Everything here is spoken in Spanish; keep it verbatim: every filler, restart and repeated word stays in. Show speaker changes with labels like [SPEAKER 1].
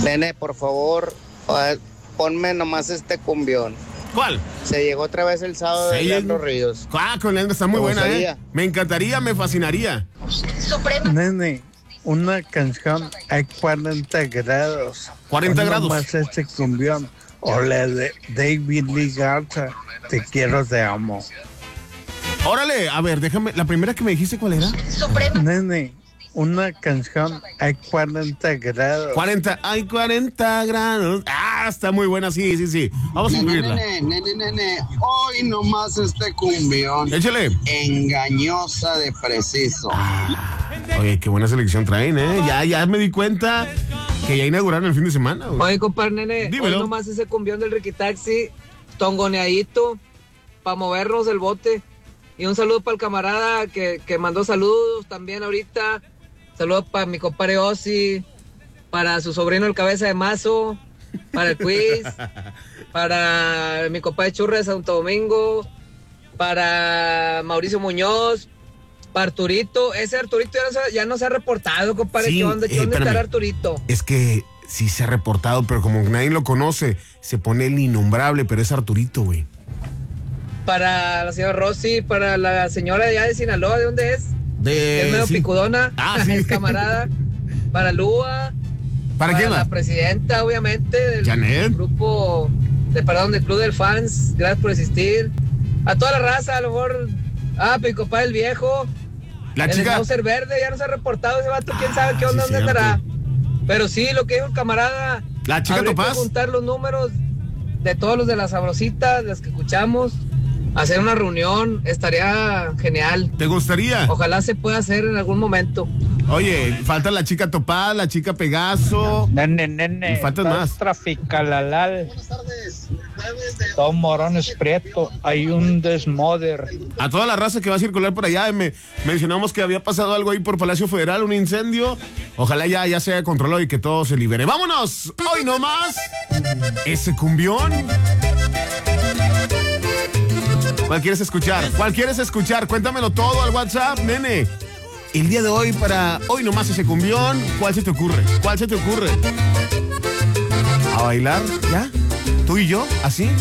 [SPEAKER 1] Nene, por favor, eh, ponme nomás este cumbión.
[SPEAKER 2] ¿Cuál?
[SPEAKER 1] Se llegó otra vez el sábado de Leandro Ríos.
[SPEAKER 2] Ah, con Leandro está muy
[SPEAKER 1] ¿Cómo
[SPEAKER 2] buena,
[SPEAKER 1] sería?
[SPEAKER 2] ¿eh? Me encantaría, me fascinaría.
[SPEAKER 3] Nene, una canción hay cuarenta grados.
[SPEAKER 2] cuarenta
[SPEAKER 3] Pon
[SPEAKER 2] grados.
[SPEAKER 3] nomás este cumbión. O la de David Lee Garza. Te quiero, te amo.
[SPEAKER 2] Órale, a ver, déjame. La primera que me dijiste, ¿cuál era?
[SPEAKER 3] Nene, una canción hay cuarenta grados.
[SPEAKER 2] cuarenta, hay cuarenta grados. Ah, está muy buena, sí, sí, sí. Vamos a
[SPEAKER 4] Nene,
[SPEAKER 2] incluirla.
[SPEAKER 4] nene, nene, nene, hoy nomás este cumbión.
[SPEAKER 2] Échale.
[SPEAKER 4] Engañosa de preciso.
[SPEAKER 2] Oye, qué buena selección traen, ¿eh? Ya, ya me di cuenta que ya inauguraron el fin de semana, güey.
[SPEAKER 5] Oye, compadre, nene,
[SPEAKER 2] Dímelo.
[SPEAKER 5] hoy nomás ese cumbión del Riquitaxi, tongoneadito, para movernos el bote. Y un saludo para el camarada que, que mandó saludos también ahorita. Saludos para mi compadre Ozzy, para su sobrino el Cabeza de Mazo, para el quiz, para mi compadre Churra de Santo Domingo, para Mauricio Muñoz, para Arturito. Ese Arturito ya no se, ya no se ha reportado, compadre.
[SPEAKER 2] Sí,
[SPEAKER 5] ¿Qué onda, qué
[SPEAKER 2] eh,
[SPEAKER 5] onda estará
[SPEAKER 2] espérame.
[SPEAKER 5] Arturito?
[SPEAKER 2] Es que sí se ha reportado, pero como nadie lo conoce, se pone el innombrable, pero es Arturito, güey.
[SPEAKER 5] Para la señora Rosy, para la señora allá de Sinaloa, ¿de dónde es?
[SPEAKER 2] De...
[SPEAKER 5] Es medio
[SPEAKER 2] sí.
[SPEAKER 5] picudona,
[SPEAKER 2] Ah, sí.
[SPEAKER 5] es camarada. Para Lua,
[SPEAKER 2] ¿Para quién
[SPEAKER 5] la
[SPEAKER 2] más?
[SPEAKER 5] presidenta, obviamente, del
[SPEAKER 2] Janet.
[SPEAKER 5] grupo, de, perdón, del club del fans, gracias por existir. A toda la raza, a lo mejor, ah, mi compadre el viejo,
[SPEAKER 2] La
[SPEAKER 5] el
[SPEAKER 2] chica...
[SPEAKER 5] Mauser Verde, ya no se ha reportado ese vato, quién sabe qué
[SPEAKER 2] Ah,
[SPEAKER 5] onda,
[SPEAKER 2] sí,
[SPEAKER 5] dónde
[SPEAKER 2] cierto.
[SPEAKER 5] estará. Pero sí, lo que dijo el camarada,
[SPEAKER 2] La chica
[SPEAKER 5] habría que
[SPEAKER 2] Topaz.
[SPEAKER 5] juntar los números de todos los de la sabrosita, de las que escuchamos, hacer una reunión, estaría genial.
[SPEAKER 2] ¿Te gustaría?
[SPEAKER 5] Ojalá se pueda hacer en algún momento.
[SPEAKER 2] Oye, falta la chica Topaz, la chica Pegaso.
[SPEAKER 3] Nene, nene.
[SPEAKER 2] Y faltan más.
[SPEAKER 3] Traficalalal. Don Morones Prieto. Hay un desmoder.
[SPEAKER 2] A toda la raza que va a circular por allá, me, mencionamos que había pasado algo ahí por Palacio Federal, un incendio. Ojalá ya, ya se haya controlado y que todo se libere. ¡Vámonos! Hoy nomás, ese cumbión. ¿Cuál quieres escuchar? ¿Cuál quieres escuchar? Cuéntamelo todo al WhatsApp, nene. El día de hoy, para hoy nomás ese cumbión, ¿cuál se te ocurre? ¿Cuál se te ocurre? ¿A bailar? ¿Ya? ¿Tú y yo? ¿Así?